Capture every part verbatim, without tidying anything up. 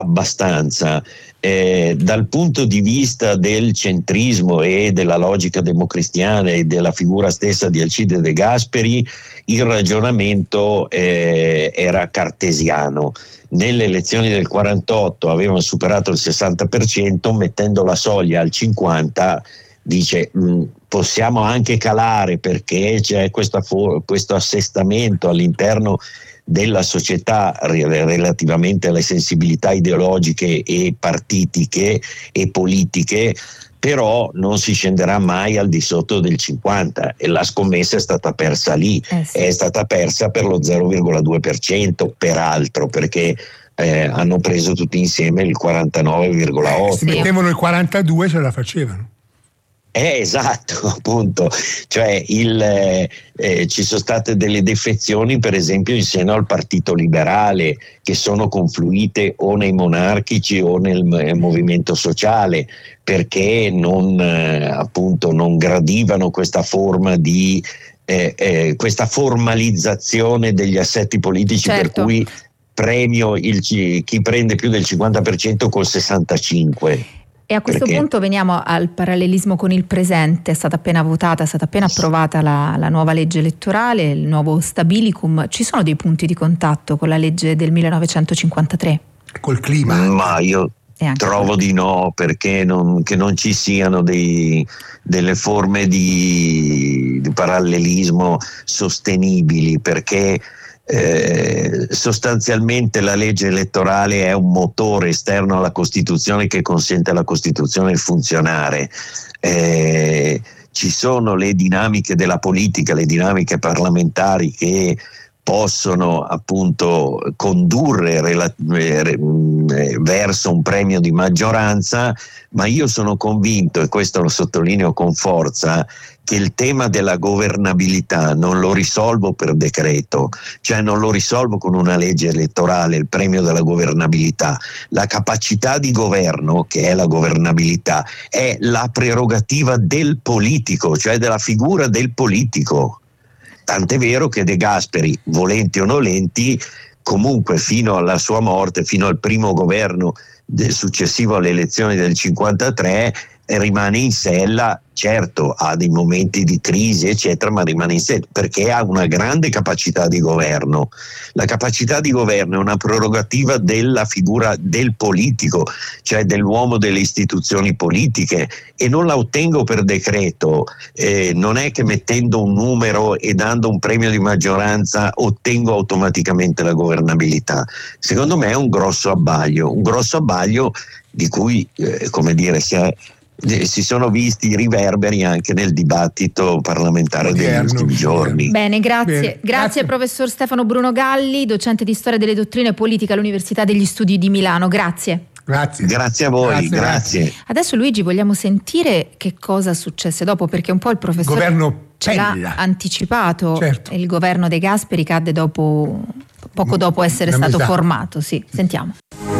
abbastanza. Eh, dal punto di vista del centrismo e della logica democristiana e della figura stessa di Alcide De Gasperi, il ragionamento eh, era cartesiano. Nelle elezioni del quarantotto avevano superato il sessanta per cento, mettendo la soglia al cinquanta per cento dice mh, possiamo anche calare perché c'è questa for- questo assestamento all'interno della società relativamente alle sensibilità ideologiche e partitiche e politiche, però non si scenderà mai al di sotto del cinquanta, e la scommessa è stata persa lì, eh sì. È stata persa per lo zero virgola due per cento peraltro, perché eh, hanno preso tutti insieme il quarantanove virgola otto. Eh, se mettevano il quarantadue ce la facevano. Eh, esatto, appunto, cioè il, eh, eh, ci sono state delle defezioni per esempio in seno al Partito Liberale, che sono confluite o nei monarchici o nel eh, movimento sociale, perché non eh, appunto non gradivano questa forma di eh, eh, questa formalizzazione degli assetti politici, certo. Per cui premio il, chi prende più del cinquanta per cento col sessantacinque per cento. E a questo Perché? punto veniamo al parallelismo con il presente. È stata appena votata, è stata appena approvata la, la nuova legge elettorale, il nuovo Stabilicum. Ci sono dei punti di contatto con la legge del millenovecentocinquantatré? Col clima? Ma io trovo di no, perché non, che non ci siano dei, delle forme di, di parallelismo sostenibili, perché Eh, sostanzialmente la legge elettorale è un motore esterno alla Costituzione che consente alla Costituzione di funzionare. Eh, ci sono le dinamiche della politica, le dinamiche parlamentari che possono appunto condurre rela- eh, verso un premio di maggioranza, ma io sono convinto, e questo lo sottolineo con forza, che il tema della governabilità non lo risolvo per decreto, cioè non lo risolvo con una legge elettorale, il premio della governabilità. La capacità di governo, che è la governabilità, è la prerogativa del politico, cioè della figura del politico. Tant'è vero che De Gasperi, volenti o nolenti, comunque fino alla sua morte, fino al primo governo del successivo alle elezioni del cinquantatré, rimane in sella. Certo, ha dei momenti di crisi eccetera, ma rimane in sella perché ha una grande capacità di governo. La capacità di governo è una prerogativa della figura del politico, cioè dell'uomo delle istituzioni politiche, e non la ottengo per decreto. Eh, non è che mettendo un numero e dando un premio di maggioranza ottengo automaticamente la governabilità. Secondo me è un grosso abbaglio, un grosso abbaglio di cui eh, come dire si è si sono visti i riverberi anche nel dibattito parlamentare degli ultimi giorni. Bene, grazie. Bene, grazie. Grazie Professor Stefano Bruno Galli, docente di storia delle dottrine politiche all'Università degli Studi di Milano. Grazie. Grazie. Grazie a voi, grazie, grazie. grazie. Adesso Luigi vogliamo sentire che cosa successe dopo, perché un po' il professore Governo ce l'ha Pella. anticipato. Certo. Il governo De Gasperi cadde dopo poco dopo essere Una stato mesata. formato. Sì, sentiamo.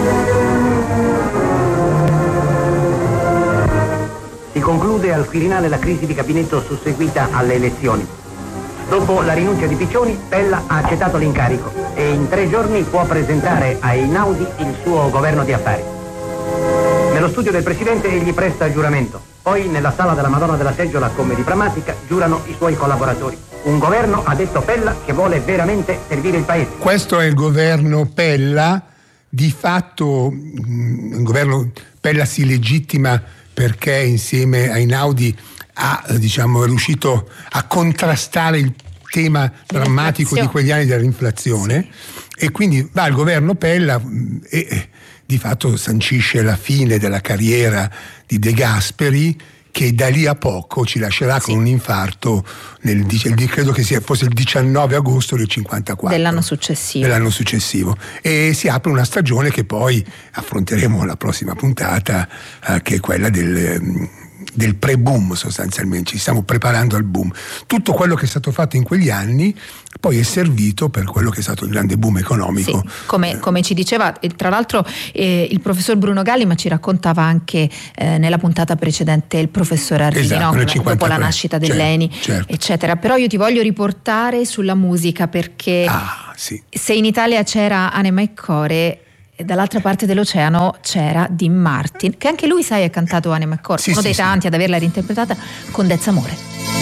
Si conclude al Quirinale la crisi di gabinetto susseguita alle elezioni. Dopo la rinuncia di Piccioni, Pella ha accettato l'incarico e in tre giorni può presentare ai Einaudi il suo governo di affari. Nello studio del Presidente egli presta giuramento. Poi nella sala della Madonna della Seggiola, come di Pramatica, giurano i suoi collaboratori. Un governo, ha detto Pella, che vuole veramente servire il Paese. Questo è il governo Pella. Di fatto il governo Pella si legittima perché insieme ai Einaudi ha, diciamo, è riuscito a contrastare il tema drammatico di quegli anni dell'inflazione, sì. E quindi va al governo Pella e, e di fatto sancisce la fine della carriera di De Gasperi, che da lì a poco ci lascerà sì. con un infarto nel, credo che sia fosse il diciannove agosto del cinquantaquattro dell'anno successivo dell'anno successivo e si apre una stagione che poi affronteremo la prossima puntata, eh, che è quella del del pre-boom. Sostanzialmente ci stiamo preparando al boom. Tutto quello che è stato fatto in quegli anni poi è servito per quello che è stato il grande boom economico. Sì, come, come ci diceva tra l'altro eh, il professor Bruno Galli, ma ci raccontava anche eh, nella puntata precedente il professor Arrighi, esatto, no? Dopo la nascita dell'Eni, certo, certo. eccetera. Però io ti voglio riportare sulla musica, perché ah, sì. se in Italia c'era Anima e Core, E dall'altra parte dell'oceano c'era Dean Martin, che anche lui, sai, ha cantato Annie McCord, sì, uno sì, dei sì. tanti ad averla reinterpretata con Dezza Amore.